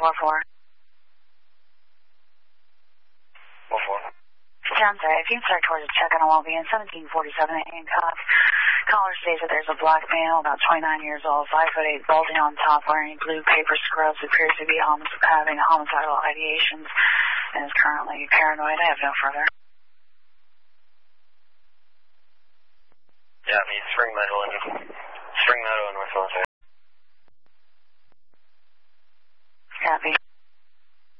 4-4. 4-4. Sounds right. If you can start towards the check, I won't be in 1747 Hancock. Caller states that there's a black male, about 29 years old, 5'8", bulging on top, wearing blue paper scrubs, appears to be having homicidal ideations, and is currently paranoid. I have no further. Yeah, I mean, Spring Meadow and North Military.